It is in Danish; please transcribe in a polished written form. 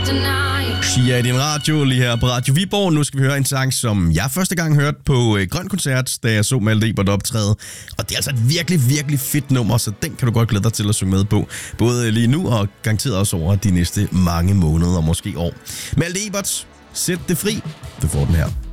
Sia i din radio, lige her på Radio Viborg. Nu skal vi høre en sang, som jeg første gang hørte på Grøn Koncert, da jeg så Malte Ebert optræde. Og det er altså et virkelig, virkelig fedt nummer, så den kan du godt glæde dig til at synge med på. Både lige nu og garanteret også over de næste mange måneder og måske år. Malte Ebert, sæt det fri. Du får den her.